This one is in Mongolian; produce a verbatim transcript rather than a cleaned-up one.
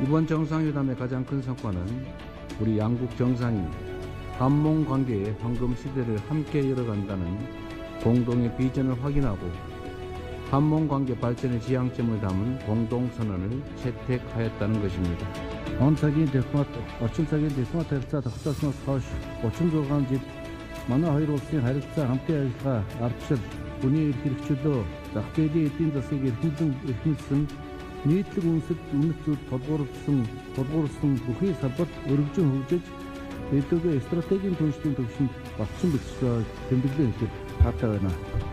이번 정상회담의 가장 큰 성과는 우리 양국 정상이 한몽 관계의 황금 시대를 함께 열어간다는 공동의 비전을 확인하고 한몽 관계 발전의 지향점을 담은 공동 선언을 채택하였다는 것입니다. Он цагийн дипломат, орчин цагийн дипломат харилцаа тогтоосноос хойш гучин зугаан жил манай хоёр улсын харилцаа хамтын ажиллагаа ардчил, хүний эрх хэрэгчлөө, зах зээлийн эдийн засгийг эрхэмлэн эрхэмлсэн нийтлэг үндэс үнэт зүйл тулгуурласан тулгуурласан бүхий салбарт өргөжин хөгжиж илүүгээ стратегийн түншлэлийн төвшөнд болцсон биш тэмдэглэн хэлэх хаатай байна.